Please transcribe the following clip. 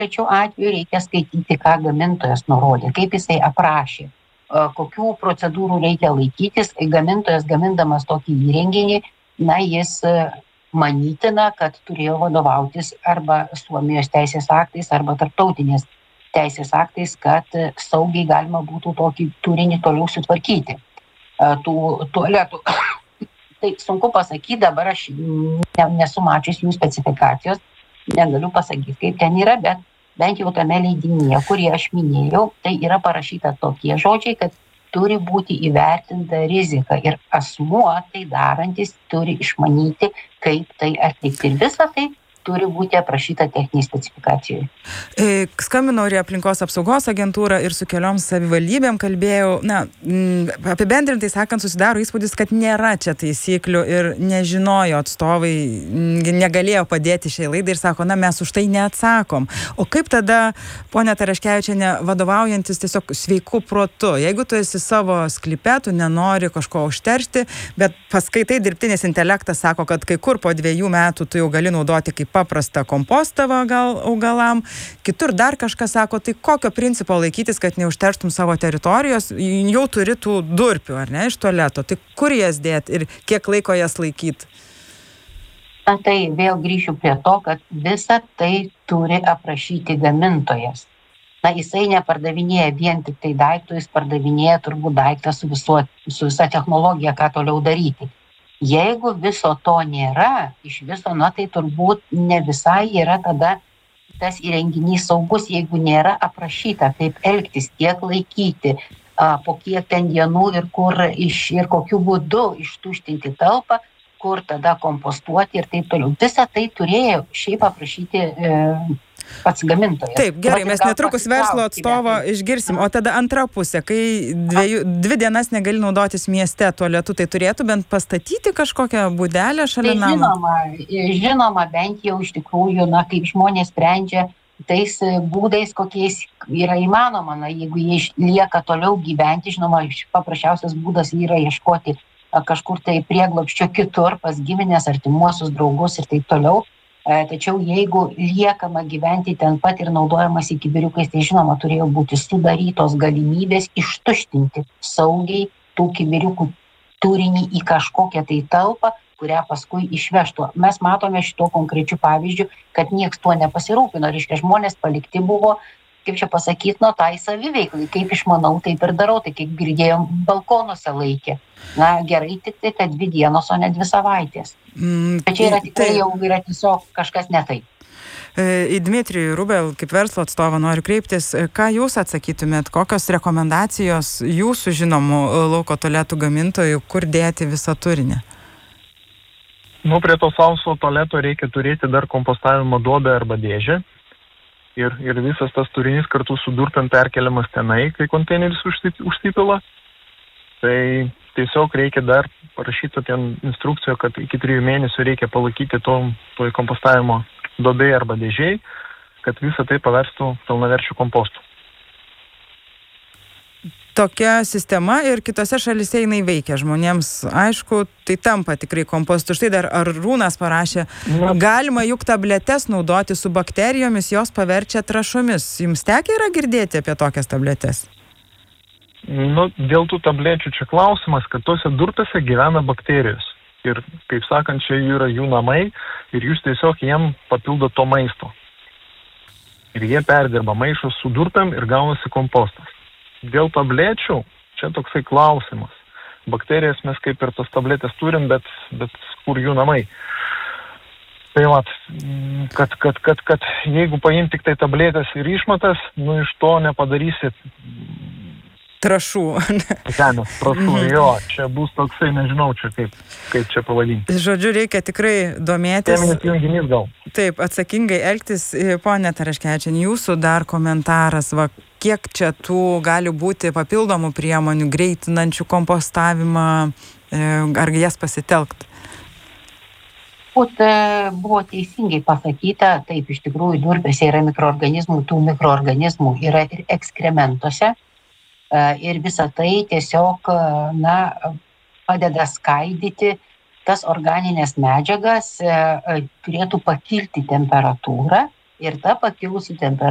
Tačiau atveju reikia skaityti, ką gamintojas nurodė, kaip jisai aprašė, kokių procedūrų reikia laikytis. Gamintojas gamindamas tokį įrenginį, jis manytina, kad turėjo vadovautis arba Suomijos teisės aktais, arba tarptautinės teisės aktais, kad saugiai galima būtų tokį turinį toliau sutvarkyti. Tų tualetų. Tai sunku pasakyti, dabar aš nesu mačius jų specifikacijos, negaliu pasakyti, kaip ten yra, bet bent jau tame leidinyje, kurį aš minėjau, tai yra parašyta tokie žodžiai, kad turi būti įvertinta rizika ir asmuo tai darantis turi išmanyti, kaip tai atlikti. Ir visa tai turi būti aprašyta techninėje specifikacijoje. Skambinau ir į aplinkos apsaugos agentūrą ir su keliom savivaldybėm kalbėjau. Apibendrintai sakant, susidaro įspūdis, kad nėra čia taisyklių ir nežinojo atstovai, negalėjo padėti šiai laidai ir sako, mes už tai neatsakom. O kaip tada, ponia Taraškevičienė, vadovaujantis tiesiog sveiku protu, jeigu tu esi savo sklype, tu nenori kažko užteršti, bet paskaitai dirbtinis intelektas sako, kad kai kur po 2 metų tu jau gali naudoti kaip paprastą kompostą augalam, kitur dar kažkas sako, tai kokio principo laikytis, kad neužterštum savo teritorijos, jau turi tų durpių, ar ne, iš tualeto, tai kur jas dėti ir kiek laiko jas laikyti? Tai vėl grįšiu prie to, kad visą tai turi aprašyti gamintojas. Jisai nepardavinėja vien tik tai daiktų, jis pardavinėja turbūt daiktą su visa technologija, ką toliau daryti. Jeigu viso to nėra, iš viso, tai turbūt ne visai yra tada tas įrenginys saugus, jeigu nėra aprašyta, kaip elgtis, kiek laikyti, po kiek ten dienų ir kur ir kokiu būdu ištuštinti talpą, kur tada kompostuoti ir taip toliau. Visą tai turėjo šiaip aprašyti pats gamintojas. Taip, gerai, mes netrukus verslo atstovo išgirsim. O tada antra pusė, kai 2 dienas negali naudotis mieste tualetu, tai turėtų bent pastatyti kažkokią būdelę šalia namo? Žinoma, bent jau iš tikrųjų, kaip žmonės sprendžia tais būdais, kokiais yra įmanoma. Jeigu jie lieka toliau gyventi, žinoma, paprasčiausias būdas yra ieškoti kažkur tai prieglobsčio kitur, pas giminės, artimuosius draugus ir taip toliau. Tačiau jeigu liekama gyventi ten pat ir naudojamas kibiriukais, tai žinoma turėjo būti sudarytos galimybės ištuštinti saugiai tų kibiriukų turinį į kažkokią tai talpą, kurią paskui išvežtų. Mes matome šito konkrečių pavyzdžių, kad nieks tuo nepasirūpino. Reiškia, žmonės palikti buvo, kaip čia pasakyti, tai saviveiklai. Kaip išmanau, taip ir darau. Tai kaip girdėjom, balkonuose laikė. Gerai tik tai, kad 2 dienos, o ne 2 savaitės. Čia yra tikrai jau yra tiesiog kažkas ne taip. Į Dmitrijų Rubel, kaip verslo atstovą, noriu kreiptis. Ką jūs atsakytumėt? Kokios rekomendacijos jūsų žinomų lauko tualetų gamintojų, kur dėti visą turinį? Prie to sauso tualeto reikia turėti dar kompostavimo duobę arba dėžę. Ir visas tas turinys kartu su durpėm perkeliamas tenai, kai konteineris užsipila. Tai tiesiog reikia dar parašyti ten instrukciją, kad iki 3 mėnesių reikia palaikyti toj kompostavimo duobėje arba dėžėj, kad visą tai paverstų pilnaverčių kompostų. Tokia sistema ir kitose šalyse jinai veikia žmonėms. Aišku, tai tampa tikrai kompostu. Štai dar Arūnas parašė, galima juk tabletes naudoti su bakterijomis, jos paverčia trąšomis. Jums tekę yra girdėti apie tokias tabletes? Dėl tų tablečių čia klausimas, kad tose durpėse gyvena bakterijos. Ir, kaip sakant, čia yra jų namai ir jūs tiesiog jiem papildo to maisto. Ir jie perdirba maišus su durpėm ir gaunasi kompostas. Dėl tablečių, čia toksai klausimas. Bakterijas mes kaip ir tas tabletės turim, bet kur jų namai. Tai kad jeigu paimti tik tai tabletės ir išmatas, iš to nepadarysit trąšų. Žemės trąšų, jo, čia bus toksai, nežinau, čia kaip čia pavadinti. Žodžiu, reikia tikrai domėtis. Cheminis junginys gal. Taip, atsakingai elgtis. Ponia Taraškevičienė, jūsų dar komentaras, kiek čia tų gali būti papildomų priemonių, greitinančių kompostavimą, ar jas pasitelkt? Buvo teisingai pasakyta, taip iš tikrųjų durpėse yra mikroorganizmų, tų mikroorganizmų yra ir ekskrementuose. Ir visa tai tiesiog padeda skaidyti tas organinės medžiagas, turėtų pakilti temperatūrą ir ta pakilusi temperatūra